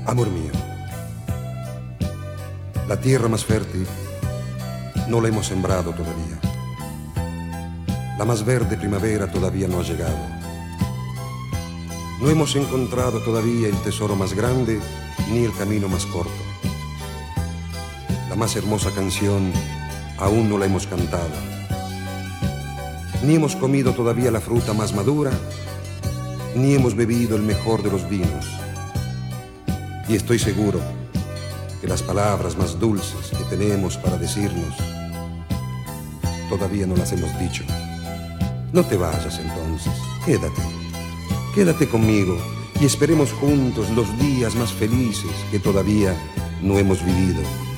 Amor mío, la tierra más fértil no la hemos sembrado todavía. La más verde primavera todavía no ha llegado. No hemos encontrado todavía el tesoro más grande ni el camino más corto. La más hermosa canción aún no la hemos cantado. Ni hemos comido todavía la fruta más madura, ni hemos bebido el mejor de los vinos. Y estoy seguro que las palabras más dulces que tenemos para decirnos todavía no las hemos dicho. No te vayas entonces, quédate conmigo y esperemos juntos los días más felices que todavía no hemos vivido.